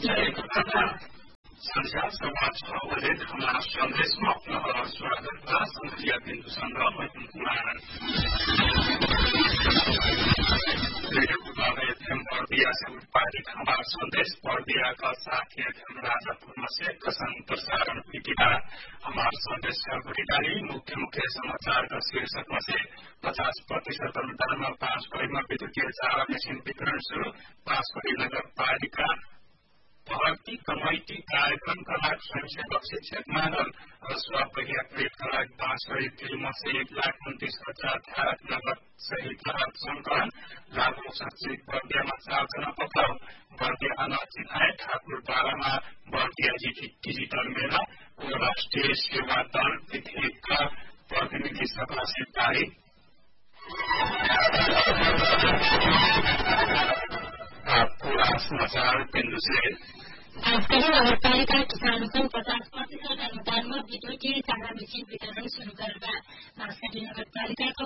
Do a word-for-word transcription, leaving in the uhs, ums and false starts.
रहेको तथा संसार सभा छ बजे हमारा सन्देशमा अपना स्वागत था संघीय बिन्दु संग्रह मदन कुमार रेडियो एफएम बर्दिया से उत्पादित हमारा संदेश बर्दिया का साथी एफएम राजापुर से प्रसारण प्रसारण पीटिका हमारा संदेश घड़ीदारी मुख्य मुख्य समाचार का शीर्षक में से पचास प्रतिशत अनुदान में पाँचपरी में विद्युतीय चारा मशीन वितरण शुरू पाँचपरी नगर पालिका भर्ती कमेटी कार्यक्रम का लाभ स्वयंसेवक शिक्षक मानव और स्वास्थ्य प्रेत का लाभ पाँचपरी फिल्मों से एक लाख उन्तीस हजार भारत नगद सहित लाभ संकलन लागू संचित बर्दिया में चार जना पकड़ाउ बर्दिया अनाज जिलाए ठाकुर बारामा बर्दिया डिजिटल मेला और राष्ट्रीय सेवा दल विधेयक का प्रतिनिधि सभा से पारित। आपको समाचार बिंदु से बांसकरी नगरपालिका किसानों को पचास प्रतिशत अनुदान में विद्युतीय चारा मशीन वितरण शुरू करेगा। बांसकरी नगरपालिका को